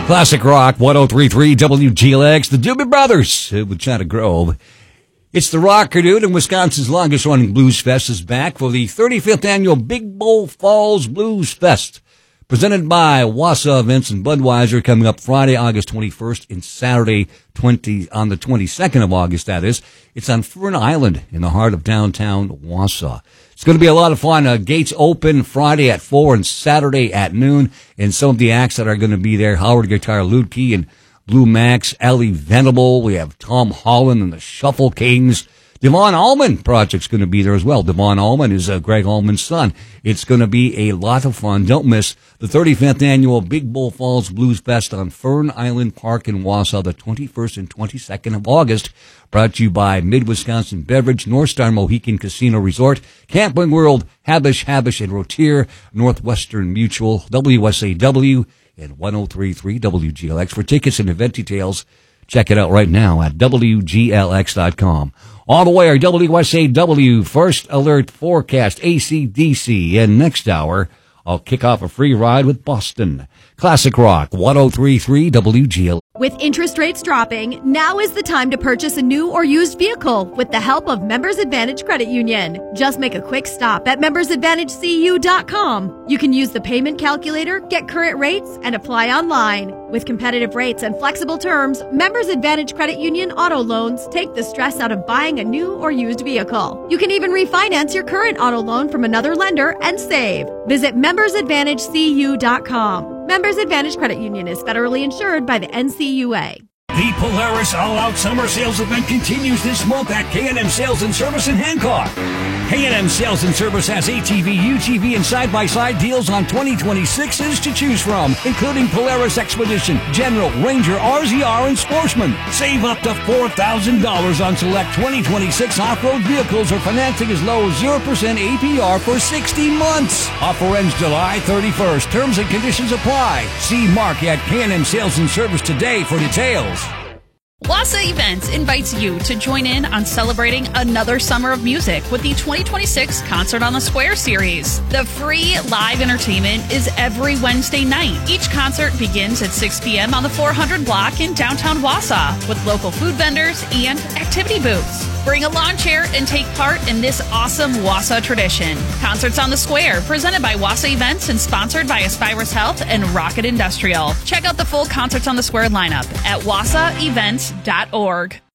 Classic Rock 103.3 WGLX, the Doobie Brothers with China Grove. It's the Rocker Dude, and Wisconsin's longest running Blues Fest is back for the 35th annual Big Bull Falls Blues Fest. Presented by Wausau Events and Budweiser, coming up Friday, August 21st and Saturday on the 22nd of August, that is. It's on Fern Island in the heart of downtown Wausau. It's going to be a lot of fun. Gates open Friday at 4 and Saturday at noon. And some of the acts that are going to be there, Howard Guitar Ludke and Blue Max, Ellie Venable. We have Tom Holland and the Shuffle Kings. Devon Allman Project's going to be there as well. Devon Allman is Greg Allman's son. It's going to be a lot of fun. Don't miss the 35th annual Big Bull Falls Blues Fest on Fern Island Park in Wausau, the 21st and 22nd of August. Brought to you by Mid-Wisconsin Beverage, North Star Mohican Casino Resort, Camping World, Habish, and Rotier, Northwestern Mutual, WSAW, and 103.3 WGLX. For tickets and event details, check it out right now at WGLX.com. All the way, our WSAW First Alert Forecast, AC/DC. And next hour, I'll kick off a free ride with Boston. Classic Rock 103.3 WGLX. With interest rates dropping, now is the time to purchase a new or used vehicle with the help of Members Advantage Credit Union. Just make a quick stop at membersadvantagecu.com. You can use the payment calculator, get current rates, and apply online. With competitive rates and flexible terms, Members Advantage Credit Union auto loans take the stress out of buying a new or used vehicle. You can even refinance your current auto loan from another lender and save. Visit membersadvantagecu.com. Members Advantage Credit Union is federally insured by the NCUA. The Polaris All-Out Summer Sales Event continues this month at K&M Sales and Service in Hancock. K&M Sales and Service has ATV, UTV, and side-by-side deals on 2026s to choose from, including Polaris Expedition, General, Ranger, RZR, and Sportsman. Save up to $4,000 on select 2026 off-road vehicles or financing as low as 0% APR for 60 months. Offer ends July 31st. Terms and conditions apply. See Mark at K&M Sales and Service today for details. Wausau Events invites you to join in on celebrating another summer of music with the 2026 Concert on the Square series. The free live entertainment is every Wednesday night. Each concert begins at 6 p.m. on the 400 block in downtown Wausau with local food vendors and activity booths. Bring a lawn chair and take part in this awesome Wausau tradition. Concerts on the Square, presented by Wausau Events and sponsored by Aspirus Health and Rocket Industrial. Check out the full Concerts on the Square lineup at wausauevents.org.